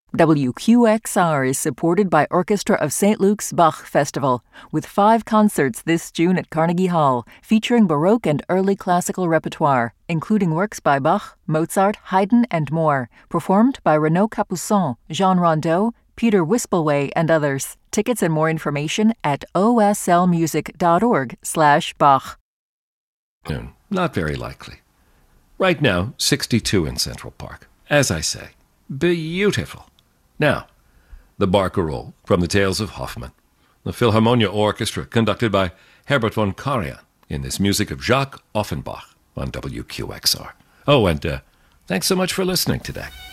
WQXR is supported by Orchestra of St. Luke's Bach Festival, with 5 concerts this June at Carnegie Hall, featuring Baroque and early classical repertoire, including works by Bach, Mozart, Haydn, and more, performed by Renaud Capuçon, Jean Rondeau, Peter Wispelwey, and others. Tickets and more information at oslmusic.org/Bach. Not very likely. Right now, 62 in Central Park. As I say, beautiful. Now, the Barcarolle from the Tales of Hoffmann, the Philharmonia Orchestra conducted by Herbert von Karajan in this music of Jacques Offenbach on WQXR. Oh, and thanks so much for listening today.